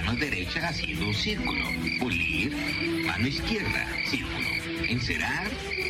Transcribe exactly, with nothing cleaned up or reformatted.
mano derecha haciendo un círculo. Pulir, mano izquierda, círculo. Encerar,